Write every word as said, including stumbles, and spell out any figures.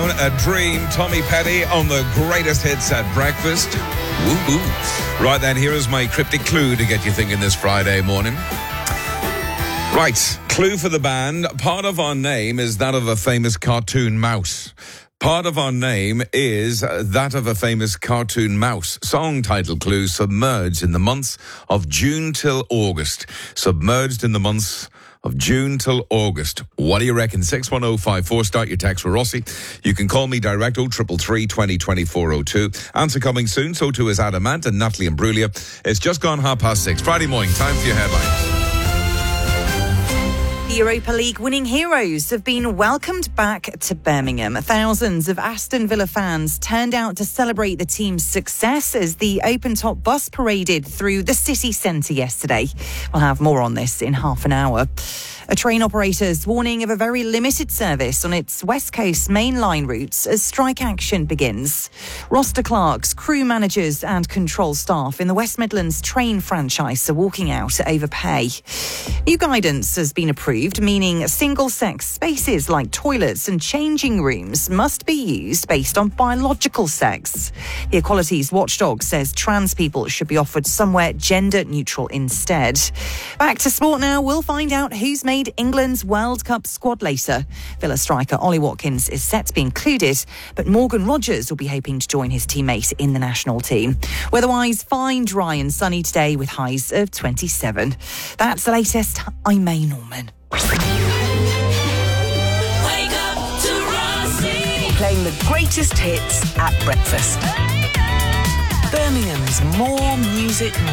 Down a Dream, Tommy Petty on the greatest hits at breakfast. Woo-hoo. Right then, here is my cryptic clue to get you thinking this Friday morning. Right, clue for the band. Part of our name is that of a famous cartoon mouse. Part of our name is that of a famous cartoon mouse. Song title clue, submerged in the months of June till August. Submerged in the months of June till August. What do you reckon? six one oh five four. Start your text for Rossi. You can call me direct oh three three three, twenty, twenty-four oh two. Answer coming soon. So too is Adamant and Natalie and Brulia. It's just gone half past six. Friday morning. Time for your headlines. The Europa League winning heroes have been welcomed back to Birmingham. Thousands of Aston Villa fans turned out to celebrate the team's success as the open-top bus paraded through the city centre yesterday. We'll have more on this in half an hour. A train operator's warning of a very limited service on its West Coast main line routes as strike action begins. Roster clerks, crew managers and control staff in the West Midlands train franchise are walking out over pay. New guidance has been approved, meaning single-sex spaces like toilets and changing rooms must be used based on biological sex. The Equalities Watchdog says trans people should be offered somewhere gender-neutral instead. Back to sport now. We'll find out who's made England's World Cup squad later. Villa striker Ollie Watkins is set to be included, but Morgan Rogers will be hoping to join his teammate in the national team. Weather-wise, fine, dry and sunny today with highs of twenty-seven. That's the latest. I'm May Norman. Wake up to Rossi. Playing the greatest hits at breakfast. Birmingham's More Music